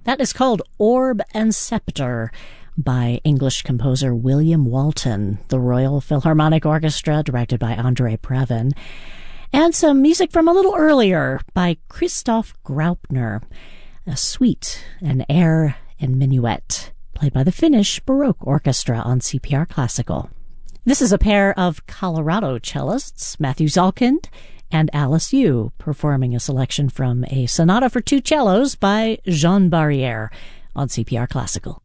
That is called Orb and Scepter by English composer William Walton, the Royal Philharmonic Orchestra, directed by Andre Previn. And some music from a little earlier by Christoph Graupner, a suite, an air and minuet, played by the Finnish Baroque Orchestra on CPR Classical. This is a pair of Colorado cellists, Matthew Zalkind and Alice Yu, performing a selection from a sonata for two cellos by Jean Barrière on CPR Classical.